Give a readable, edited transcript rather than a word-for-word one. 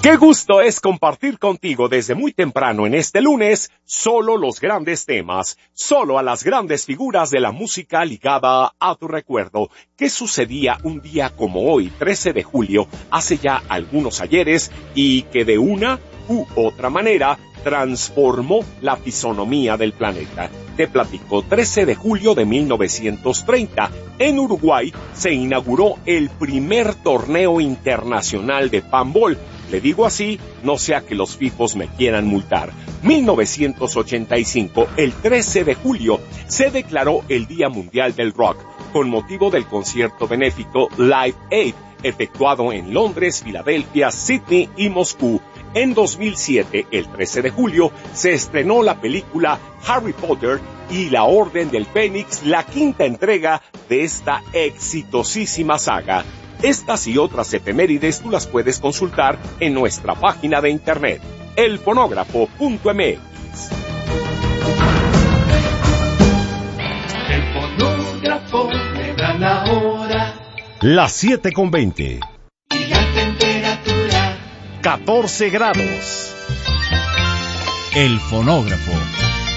Qué gusto es compartir contigo desde muy temprano en este lunes solo los grandes temas, solo a las grandes figuras de la música ligada a tu recuerdo. ¿Qué sucedía un día como hoy, 13 de julio, hace ya algunos ayeres y que de una u otra manera transformó la fisonomía del planeta? Te platico, 13 de julio de 1930, en Uruguay se inauguró el primer torneo internacional de panball. Le digo así, no sea que los fifos me quieran multar. 1985, el 13 de julio, se declaró el Día Mundial del Rock, con motivo del concierto benéfico Live Aid, efectuado en Londres, Filadelfia, Sydney y Moscú. En 2007, el 13 de julio, se estrenó la película Harry Potter y la Orden del Fénix, la quinta entrega de esta exitosísima saga. Estas y otras efemérides tú las puedes consultar en nuestra página de internet, elfonógrafo.mx. El fonógrafo me da la hora. Las 7:20. Y la temperatura. 14 grados. El fonógrafo.